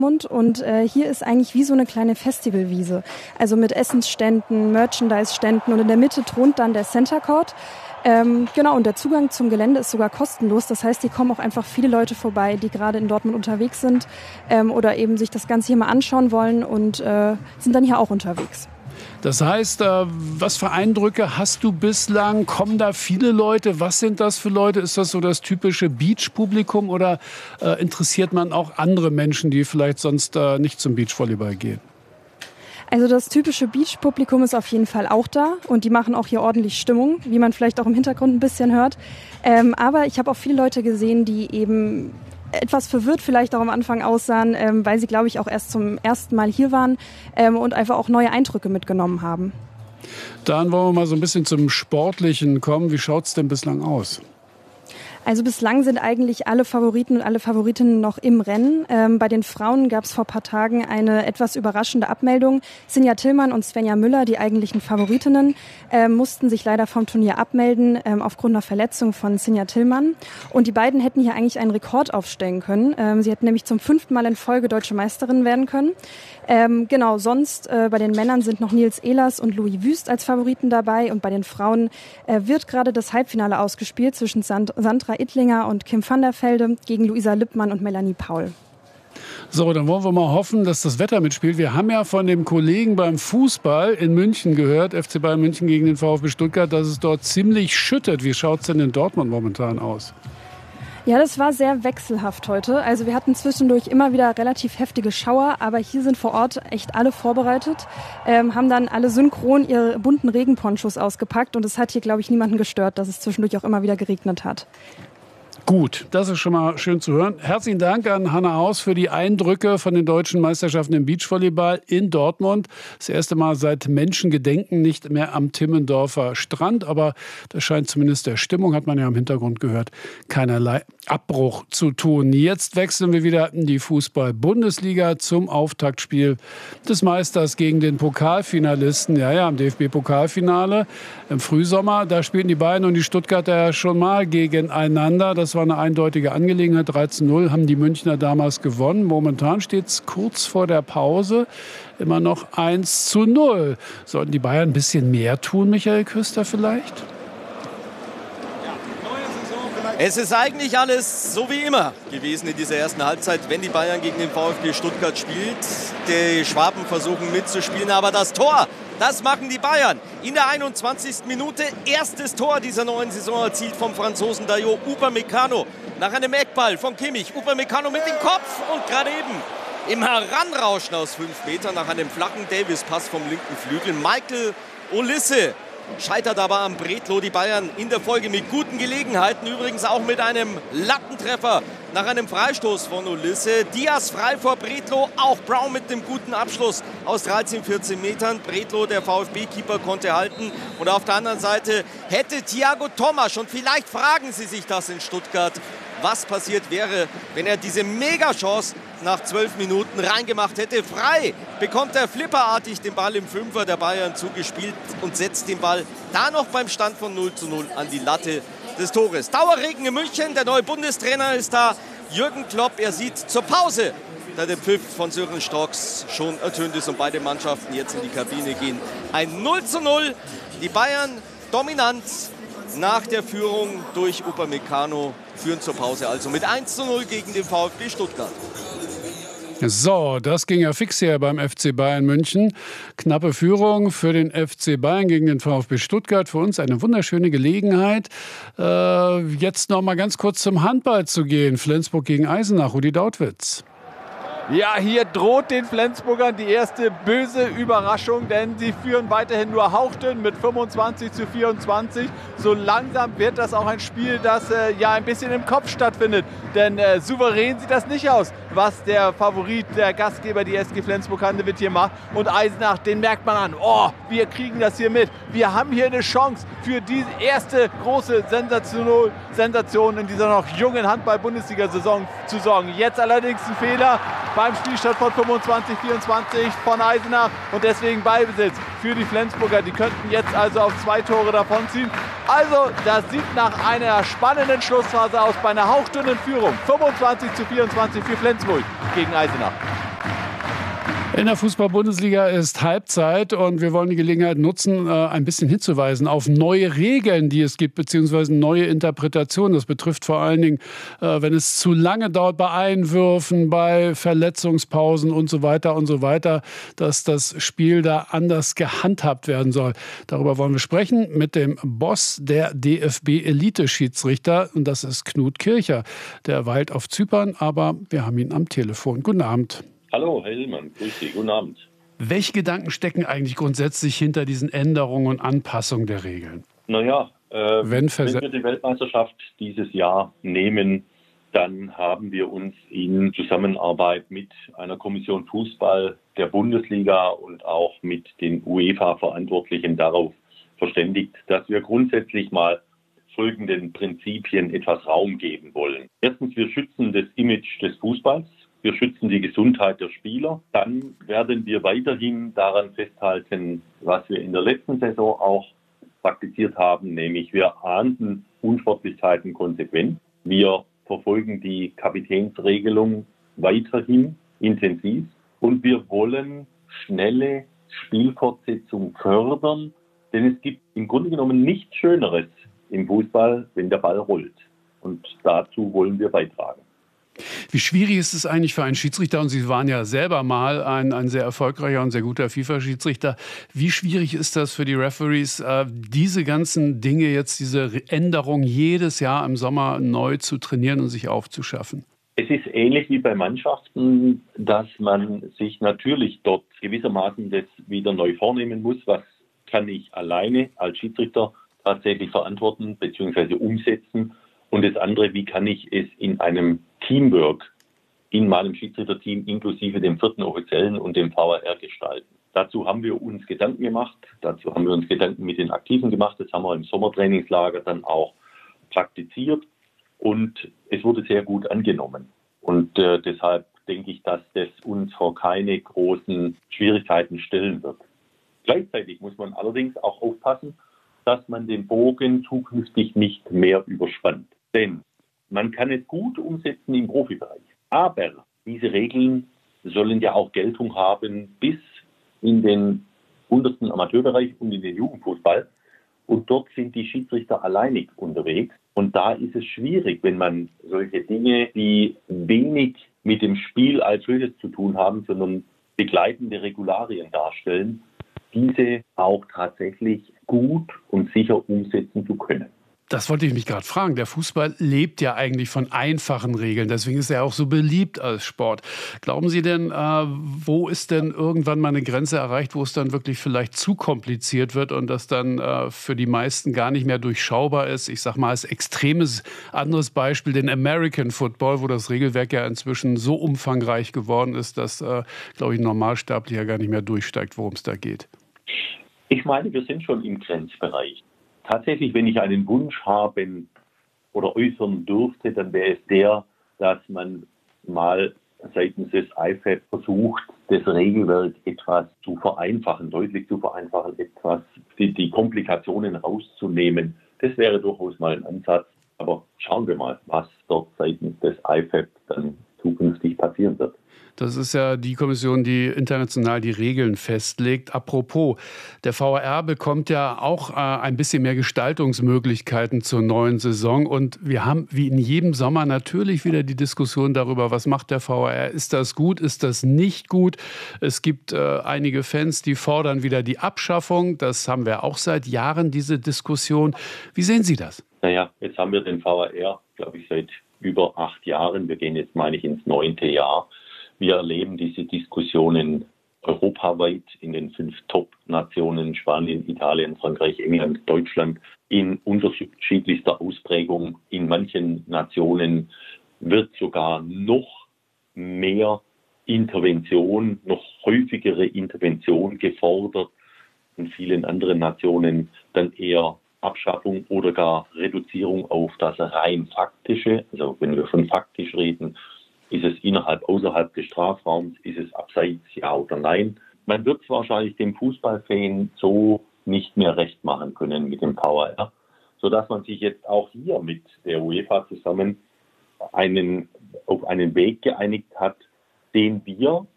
Und hier ist eigentlich wie so eine kleine Festivalwiese. Also mit Essensständen, Merchandise-Ständen und in der Mitte thront dann der Center Court. Genau, und der Zugang zum Gelände ist sogar kostenlos. Das heißt, hier kommen auch einfach viele Leute vorbei, die gerade in Dortmund unterwegs sind oder eben sich das Ganze hier mal anschauen wollen und sind dann hier auch unterwegs. Das heißt, was für Eindrücke hast du bislang? Kommen da viele Leute? Was sind das für Leute? Ist das so das typische Beach-Publikum oder interessiert man auch andere Menschen, die vielleicht sonst nicht zum Beachvolleyball gehen? Also das typische Beach-Publikum ist auf jeden Fall auch da und die machen auch hier ordentlich Stimmung, wie man vielleicht auch im Hintergrund ein bisschen hört. Aber ich habe auch viele Leute gesehen, die eben etwas verwirrt vielleicht auch am Anfang aussahen, weil sie, glaube ich, auch erst zum ersten Mal hier waren und einfach auch neue Eindrücke mitgenommen haben. Dann wollen wir mal so ein bisschen zum Sportlichen kommen. Wie schaut es denn bislang aus? Also bislang sind eigentlich alle Favoriten und alle Favoritinnen noch im Rennen. Bei den Frauen gab es vor ein paar Tagen eine etwas überraschende Abmeldung. Sinja Tillmann und Svenja Müller, die eigentlichen Favoritinnen, mussten sich leider vom Turnier abmelden aufgrund einer Verletzung von Sinja Tillmann. Und die beiden hätten hier eigentlich einen Rekord aufstellen können. Sie hätten nämlich zum 5. Mal in Folge Deutsche Meisterin werden können. Genau, sonst bei den Männern sind noch Nils Ehlers und Louis Wüst als Favoriten dabei. Und bei den Frauen wird gerade das Halbfinale ausgespielt zwischen Sandra Ittlinger und Kim van der Velde gegen Luisa Lippmann und Melanie Paul. So, dann wollen wir mal hoffen, dass das Wetter mitspielt. Wir haben ja von dem Kollegen beim Fußball in München gehört, FC Bayern München gegen den VfB Stuttgart, dass es dort ziemlich schüttet. Wie schaut es denn in Dortmund momentan aus? Ja, das war sehr wechselhaft heute. Also wir hatten zwischendurch immer wieder relativ heftige Schauer, aber hier sind vor Ort echt alle vorbereitet, haben dann alle synchron ihre bunten Regenponchos ausgepackt und es hat hier, glaube ich, niemanden gestört, dass es zwischendurch auch immer wieder geregnet hat. Gut, das ist schon mal schön zu hören. Herzlichen Dank an Hanna Haus für die Eindrücke von den deutschen Meisterschaften im Beachvolleyball in Dortmund. Das erste Mal seit Menschengedenken nicht mehr am Timmendorfer Strand, aber das scheint zumindest der Stimmung, hat man ja im Hintergrund gehört, keinerlei Abbruch zu tun. Jetzt wechseln wir wieder in die Fußball-Bundesliga zum Auftaktspiel des Meisters gegen den Pokalfinalisten. Ja, im DFB-Pokalfinale im Frühsommer, da spielten die Bayern und die Stuttgarter ja schon mal gegeneinander. Das war eine eindeutige Angelegenheit. 13:0 haben die Münchner damals gewonnen. Momentan steht es kurz vor der Pause immer noch 1:0. Sollten die Bayern ein bisschen mehr tun, Michael Küster vielleicht? Es ist eigentlich alles so wie immer gewesen in dieser ersten Halbzeit, wenn die Bayern gegen den VfB Stuttgart spielt. Die Schwaben versuchen mitzuspielen, aber das Tor, das machen die Bayern. In der 21. Minute erstes Tor dieser neuen Saison erzielt vom Franzosen Dayot Upamecano. Nach einem Eckball von Kimmich. Upamecano mit dem Kopf und gerade eben im Heranrauschen aus 5 Metern nach einem flachen Davis-Pass vom linken Flügel. Michael Olise scheitert aber am Bretlo. Die Bayern in der Folge mit guten Gelegenheiten, übrigens auch mit einem Lattentreffer nach einem Freistoß von Olise. Diaz frei vor Bretlo, auch Brown mit dem guten Abschluss aus 13, 14 Metern. Bretlo, der VfB-Keeper, konnte halten. Und auf der anderen Seite hätte Thiago Tomasch, und vielleicht fragen Sie sich das in Stuttgart, was passiert wäre, wenn er diese Mega-Chance nach 12 Minuten reingemacht hätte. Frei bekommt er flipperartig den Ball im Fünfer der Bayern zugespielt und setzt den Ball da noch beim Stand von 0:0 an die Latte des Tores. Dauerregen in München, der neue Bundestrainer ist da, Jürgen Klopp. Er sieht zur Pause, da der Pfiff von Sören Strocks schon ertönt ist und beide Mannschaften jetzt in die Kabine gehen. Ein 0:0, die Bayern dominant nach der Führung durch Upamecano, führen zur Pause also mit 1:0 gegen den VfB Stuttgart. So, das ging ja fix hier beim FC Bayern München. Knappe Führung für den FC Bayern gegen den VfB Stuttgart. Für uns eine wunderschöne Gelegenheit, jetzt noch mal ganz kurz zum Handball zu gehen. Flensburg gegen Eisenach, Rudi Dautwitz. Ja, hier droht den Flensburgern die erste böse Überraschung, denn sie führen weiterhin nur hauchdünn mit 25:24. So langsam wird das auch ein Spiel, das ja ein bisschen im Kopf stattfindet, denn souverän sieht das nicht aus, was der Favorit, der Gastgeber, die SG Flensburg-Handewitt hier macht. Und Eisenach, den merkt man an, oh, wir kriegen das hier mit. Wir haben hier eine Chance für die erste große Sensation in dieser noch jungen Handball-Bundesliga-Saison zu sorgen. Jetzt allerdings ein Fehler beim Spielstand von 25:24 von Eisenach und deswegen Ballbesitz für die Flensburger. Die könnten jetzt also auf 2 Tore davonziehen. Also, das sieht nach einer spannenden Schlussphase aus bei einer hauchdünnen Führung. 25:24 für Flensburg gegen Eisenach. In der Fußball-Bundesliga ist Halbzeit und wir wollen die Gelegenheit nutzen, ein bisschen hinzuweisen auf neue Regeln, die es gibt, beziehungsweise neue Interpretationen. Das betrifft vor allen Dingen, wenn es zu lange dauert bei Einwürfen, bei Verletzungspausen und so weiter, dass das Spiel da anders gehandhabt werden soll. Darüber wollen wir sprechen mit dem Boss der DFB-Elite-Schiedsrichter und das ist Knut Kircher. Der weilt auf Zypern, aber wir haben ihn am Telefon. Guten Abend. Hallo, Herr Hillmann, grüß Sie, guten Abend. Welche Gedanken stecken eigentlich grundsätzlich hinter diesen Änderungen und Anpassungen der Regeln? Naja, wenn wir die Weltmeisterschaft dieses Jahr nehmen, dann haben wir uns in Zusammenarbeit mit einer Kommission Fußball der Bundesliga und auch mit den UEFA-Verantwortlichen darauf verständigt, dass wir grundsätzlich mal folgenden Prinzipien etwas Raum geben wollen. Erstens, wir schützen das Image des Fußballs. Wir schützen die Gesundheit der Spieler. Dann werden wir weiterhin daran festhalten, was wir in der letzten Saison auch praktiziert haben, nämlich wir ahnden Unsportlichkeiten konsequent. Wir verfolgen die Kapitänsregelung weiterhin intensiv und wir wollen schnelle Spielfortsetzung fördern, denn es gibt im Grunde genommen nichts Schöneres im Fußball, wenn der Ball rollt. Und dazu wollen wir beitragen. Wie schwierig ist es eigentlich für einen Schiedsrichter, und Sie waren ja selber mal ein sehr erfolgreicher und sehr guter FIFA-Schiedsrichter, wie schwierig ist das für die Referees, diese ganzen Dinge jetzt, diese Änderungen jedes Jahr im Sommer neu zu trainieren und sich aufzuschaffen? Es ist ähnlich wie bei Mannschaften, dass man sich natürlich dort gewissermaßen das wieder neu vornehmen muss. Was kann ich alleine als Schiedsrichter tatsächlich verantworten bzw. umsetzen? Und das andere, wie kann ich es in einem Teamwork in meinem Schiedsrichterteam inklusive dem 4. Offiziellen und dem VAR gestalten. Dazu haben wir uns Gedanken gemacht, dazu haben wir uns Gedanken mit den Aktiven gemacht, das haben wir im Sommertrainingslager dann auch praktiziert und es wurde sehr gut angenommen. Und deshalb denke ich, dass das uns vor keine großen Schwierigkeiten stellen wird. Gleichzeitig muss man allerdings auch aufpassen, dass man den Bogen zukünftig nicht mehr überspannt. Denn man kann es gut umsetzen im Profibereich. Aber diese Regeln sollen ja auch Geltung haben bis in den untersten Amateurbereich und in den Jugendfußball. Und dort sind die Schiedsrichter alleinig unterwegs. Und da ist es schwierig, wenn man solche Dinge, die wenig mit dem Spiel als solches zu tun haben, sondern begleitende Regularien darstellen, diese auch tatsächlich gut und sicher umsetzen zu können. Das wollte ich mich gerade fragen. Der Fußball lebt ja eigentlich von einfachen Regeln. Deswegen ist er auch so beliebt als Sport. Glauben Sie denn, wo ist denn irgendwann mal eine Grenze erreicht, wo es dann wirklich vielleicht zu kompliziert wird und das dann für die meisten gar nicht mehr durchschaubar ist? Ich sage mal als extremes anderes Beispiel den American Football, wo das Regelwerk ja inzwischen so umfangreich geworden ist, dass, glaube ich, ein Normalsterblicher gar nicht mehr durchsteigt, worum es da geht. Ich meine, wir sind schon im Grenzbereich. Tatsächlich, wenn ich einen Wunsch haben oder äußern dürfte, dann wäre es der, dass man mal seitens des IFAB versucht, das Regelwerk etwas zu vereinfachen, deutlich zu vereinfachen, etwas die Komplikationen rauszunehmen. Das wäre durchaus mal ein Ansatz. Aber schauen wir mal, was dort seitens des IFAB dann zukünftig passieren wird. Das ist ja die Kommission, die international die Regeln festlegt. Apropos, der VAR bekommt ja auch ein bisschen mehr Gestaltungsmöglichkeiten zur neuen Saison. Und wir haben wie in jedem Sommer natürlich wieder die Diskussion darüber, was macht der VAR? Ist das gut? Ist das nicht gut? Es gibt einige Fans, die fordern wieder die Abschaffung. Das haben wir auch seit Jahren, diese Diskussion. Wie sehen Sie das? Naja, jetzt haben wir den VAR, glaube ich, seit über 8 Jahren. Wir gehen jetzt, meine ich, ins 9. Jahr. Wir erleben diese Diskussionen europaweit in den 5 Top-Nationen, Spanien, Italien, Frankreich, England, Deutschland, in unterschiedlichster Ausprägung. In manchen Nationen wird sogar noch mehr Intervention, noch häufigere Intervention gefordert. In vielen anderen Nationen dann eher Abschaffung oder gar Reduzierung auf das rein faktische. Also wenn wir von faktisch reden, ist es innerhalb, außerhalb des Strafraums? Ist es abseits, ja oder nein? Man wird es wahrscheinlich dem Fußballfan so nicht mehr recht machen können mit dem VAR, sodass man sich jetzt auch hier mit der UEFA zusammen auf einen Weg geeinigt hat, den wir